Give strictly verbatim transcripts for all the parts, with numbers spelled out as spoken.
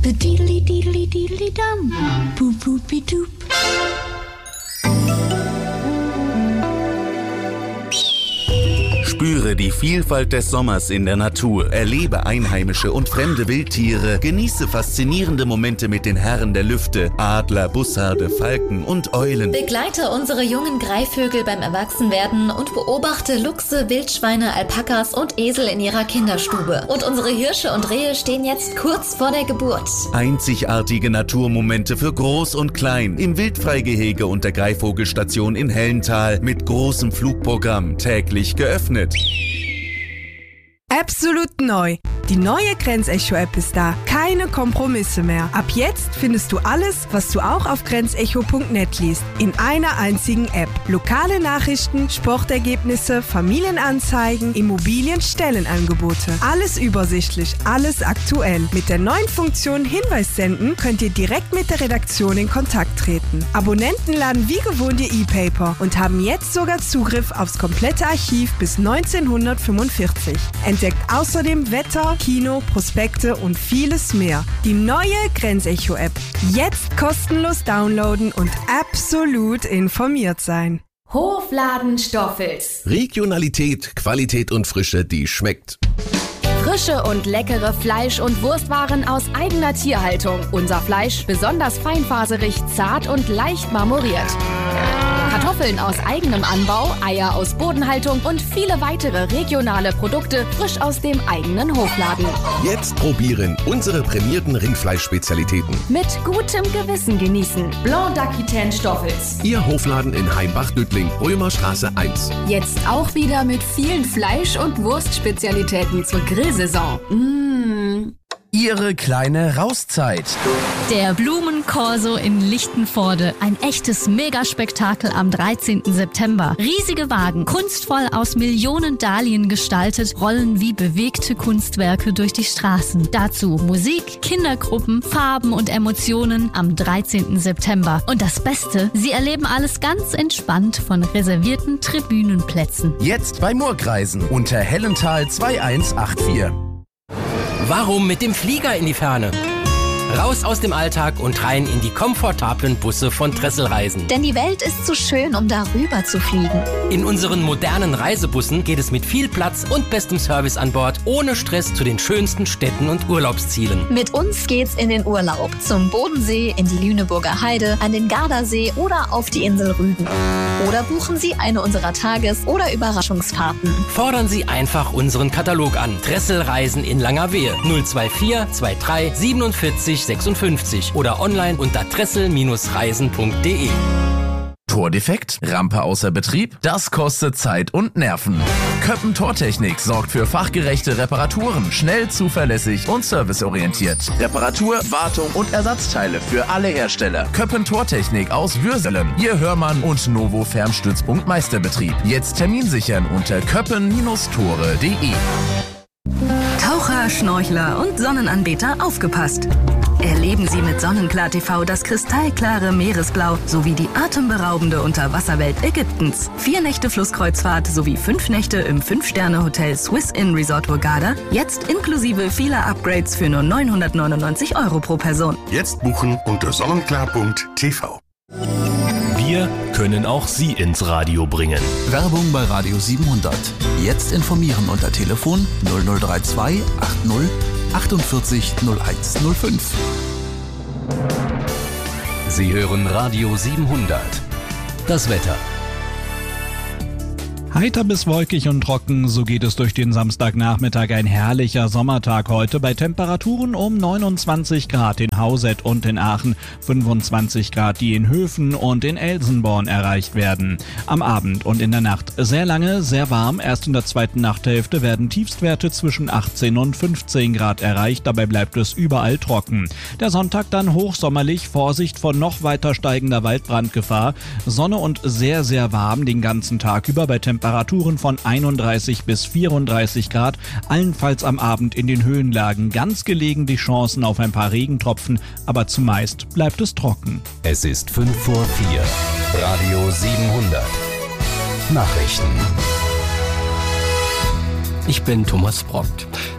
diddly diddly diddly dum. Boop boopy doop. Spüre die Vielfalt des Sommers in der Natur, erlebe einheimische und fremde Wildtiere, genieße faszinierende Momente mit den Herren der Lüfte, Adler, Bussarde, Falken und Eulen. Begleite unsere jungen Greifvögel beim Erwachsenwerden und beobachte Luchse, Wildschweine, Alpakas und Esel in ihrer Kinderstube. Und unsere Hirsche und Rehe stehen jetzt kurz vor der Geburt. Einzigartige Naturmomente für Groß und Klein im Wildfreigehege und der Greifvogelstation in Hellental mit großem Flugprogramm, täglich geöffnet. Absolut neu. Die neue Grenzecho-App ist da. Keine Kompromisse mehr. Ab jetzt findest du alles, was du auch auf grenzecho punkt net liest, in einer einzigen App. Lokale Nachrichten, Sportergebnisse, Familienanzeigen, Immobilien, Stellenangebote. Alles übersichtlich, alles aktuell. Mit der neuen Funktion Hinweis senden könnt ihr direkt mit der Redaktion in Kontakt treten. Abonnenten laden wie gewohnt ihr E-Paper und haben jetzt sogar Zugriff aufs komplette Archiv bis neunzehnhundertfünfundvierzig. Entdeckt außerdem Wetter, Kino, Prospekte und vieles mehr. Die neue Grenzecho-App. Jetzt kostenlos downloaden und absolut informiert sein. Hofladen Stoffels. Regionalität, Qualität und Frische, die schmeckt. Frische und leckere Fleisch- und Wurstwaren aus eigener Tierhaltung. Unser Fleisch besonders feinfaserig, zart und leicht marmoriert. Kartoffeln aus eigenem Anbau, Eier aus Bodenhaltung und viele weitere regionale Produkte frisch aus dem eigenen Hofladen. Jetzt probieren unsere prämierten Rindfleischspezialitäten. Mit gutem Gewissen genießen. Blanc d'Aquitaine Stoffels. Ihr Hofladen in Heimbach-Döttling, Römerstraße eins. Jetzt auch wieder mit vielen Fleisch- und Wurstspezialitäten zur Grillsaison. Mmh. Ihre kleine Rauszeit. Der Blumenkorso in Lichtenvoorde. Ein echtes Megaspektakel am dreizehnten September. Riesige Wagen, kunstvoll aus Millionen Dahlien gestaltet, rollen wie bewegte Kunstwerke durch die Straßen. Dazu Musik, Kindergruppen, Farben und Emotionen am dreizehnten September. Und das Beste, Sie erleben alles ganz entspannt von reservierten Tribünenplätzen. Jetzt bei Murgreisen unter Hellental zwei eins acht vier. Warum mit dem Flieger in die Ferne? Raus aus dem Alltag und rein in die komfortablen Busse von Tresselreisen. Denn die Welt ist zu schön, um darüber zu fliegen. In unseren modernen Reisebussen geht es mit viel Platz und bestem Service an Bord, ohne Stress zu den schönsten Städten und Urlaubszielen. Mit uns geht's in den Urlaub. Zum Bodensee, in die Lüneburger Heide, an den Gardasee oder auf die Insel Rügen. Oder buchen Sie eine unserer Tages- oder Überraschungsfahrten. Fordern Sie einfach unseren Katalog an. Tresselreisen in Langerwehe null zwei vier zwei drei siebenundvierzig sechsundfünfzig oder online unter tressel reisen punkt de. Tordefekt? Rampe außer Betrieb? Das kostet Zeit und Nerven. Köppen Tortechnik sorgt für fachgerechte Reparaturen, schnell, zuverlässig und serviceorientiert. Reparatur, Wartung und Ersatzteile für alle Hersteller. Köppen Tortechnik aus Würselen. Ihr Hörmann und Novo Fernstützpunkt Meisterbetrieb. Jetzt Termin sichern unter köppen Tore punkt de. Taucher, Schnorchler und Sonnenanbeter, aufgepasst! Erleben Sie mit Sonnenklar T V das kristallklare Meeresblau sowie die atemberaubende Unterwasserwelt Ägyptens. Vier Nächte Flusskreuzfahrt sowie fünf Nächte im Fünf-Sterne-Hotel Swiss Inn Resort Hurghada. Jetzt inklusive vieler Upgrades für nur neunhundertneunundneunzig Euro pro Person. Jetzt buchen unter sonnenklar punkt t v. Wir können auch Sie ins Radio bringen. Werbung bei Radio siebenhundert. Jetzt informieren unter Telefon null null drei zwei acht null achtundvierzig null eins null fünf. Sie hören Radio siebenhundert. Das Wetter. Heiter bis wolkig und trocken, so geht es durch den Samstagnachmittag. Ein herrlicher Sommertag heute bei Temperaturen um neunundzwanzig Grad in Hauset und in Aachen, fünfundzwanzig Grad, die in Höfen und in Elsenborn erreicht werden. Am Abend und in der Nacht sehr lange, sehr warm. Erst in der zweiten Nachthälfte werden Tiefstwerte zwischen achtzehn und fünfzehn Grad erreicht. Dabei bleibt es überall trocken. Der Sonntag dann hochsommerlich, Vorsicht vor noch weiter steigender Waldbrandgefahr. Sonne und sehr, sehr warm den ganzen Tag über bei Temperaturen Temperaturen von einunddreißig bis vierunddreißig Grad, allenfalls am Abend in den Höhenlagen ganz gelegen die Chancen auf ein paar Regentropfen, aber zumeist bleibt es trocken. Es ist fünf vor vier. Radio siebenhundert. Nachrichten. Ich bin Thomas Brockt.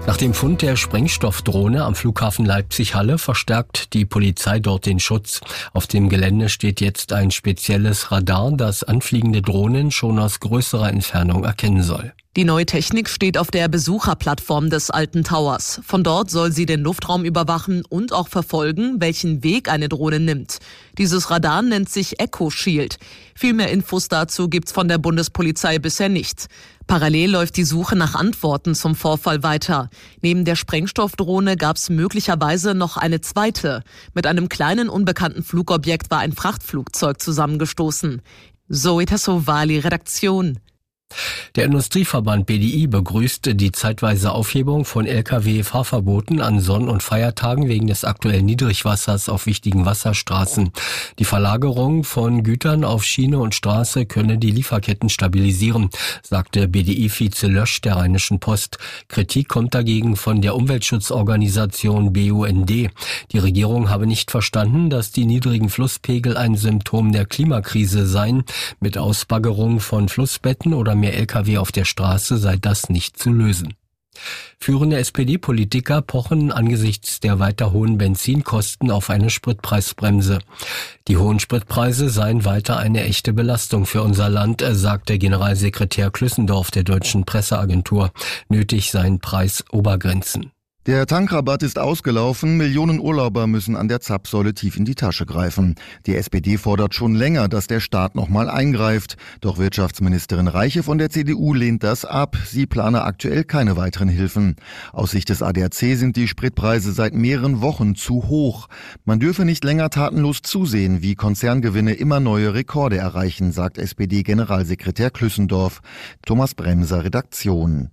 Nach dem Fund der Sprengstoffdrohne am Flughafen Leipzig-Halle verstärkt die Polizei dort den Schutz. Auf dem Gelände steht jetzt ein spezielles Radar, das anfliegende Drohnen schon aus größerer Entfernung erkennen soll. Die neue Technik steht auf der Besucherplattform des Alten Towers. Von dort soll sie den Luftraum überwachen und auch verfolgen, welchen Weg eine Drohne nimmt. Dieses Radar nennt sich Echo Shield. Viel mehr Infos dazu gibt's von der Bundespolizei bisher nicht. Parallel läuft die Suche nach Antworten zum Vorfall weiter. Neben der Sprengstoffdrohne gab's möglicherweise noch eine zweite. Mit einem kleinen unbekannten Flugobjekt war ein Frachtflugzeug zusammengestoßen. Zoe Tassovali, Redaktion. Der Industrieverband B D I begrüßte die zeitweise Aufhebung von L K W-Fahrverboten an Sonn- und Feiertagen wegen des aktuellen Niedrigwassers auf wichtigen Wasserstraßen. Die Verlagerung von Gütern auf Schiene und Straße könne die Lieferketten stabilisieren, sagte B D I-Vize Lösch der Rheinischen Post. Kritik kommt dagegen von der Umweltschutzorganisation B U N D. Die Regierung habe nicht verstanden, dass die niedrigen Flusspegel ein Symptom der Klimakrise seien. Mit Ausbaggerung von Flussbetten oder mehr L K W auf der Straße sei das nicht zu lösen. Führende S P D-Politiker pochen angesichts der weiter hohen Benzinkosten auf eine Spritpreisbremse. Die hohen Spritpreise seien weiter eine echte Belastung für unser Land, sagte Generalsekretär Klüssendorf der Deutschen Presseagentur. Nötig seien Preisobergrenzen. Der Tankrabatt ist ausgelaufen, Millionen Urlauber müssen an der Zapfsäule tief in die Tasche greifen. Die S P D fordert schon länger, dass der Staat nochmal eingreift. Doch Wirtschaftsministerin Reiche von der C D U lehnt das ab. Sie plane aktuell keine weiteren Hilfen. Aus Sicht des A D A C sind die Spritpreise seit mehreren Wochen zu hoch. Man dürfe nicht länger tatenlos zusehen, wie Konzerngewinne immer neue Rekorde erreichen, sagt S P D-Generalsekretär Klüssendorf. Thomas Bremser, Redaktion.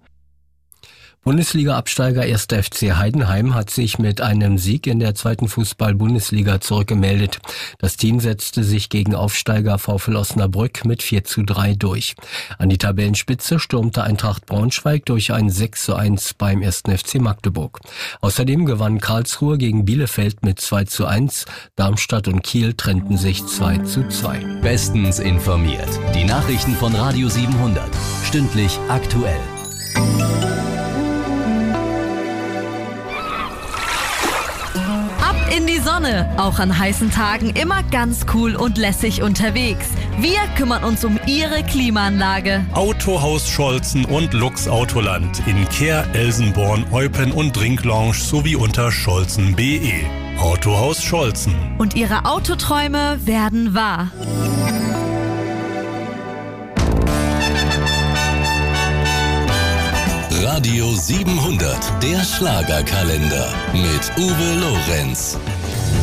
Bundesliga-Absteiger erster F C Heidenheim hat sich mit einem Sieg in der zweiten Fußball-Bundesliga zurückgemeldet. Das Team setzte sich gegen Aufsteiger VfL Osnabrück mit vier zu drei durch. An die Tabellenspitze stürmte Eintracht Braunschweig durch ein sechs zu eins beim ersten F C Magdeburg. Außerdem gewann Karlsruhe gegen Bielefeld mit zwei zu eins. Darmstadt und Kiel trennten sich zwei zu zwei. Bestens informiert. Die Nachrichten von Radio siebenhundert. Stündlich aktuell. In die Sonne, auch an heißen Tagen immer ganz cool und lässig unterwegs. Wir kümmern uns um Ihre Klimaanlage. Autohaus Scholzen und Lux Autoland in Kehr, Elsenborn, Eupen und Drinklounge sowie unter scholzen punkt de. Autohaus Scholzen. Und Ihre Autoträume werden wahr. Radio siebenhundert, der Schlagerkalender mit Uwe Lorenz.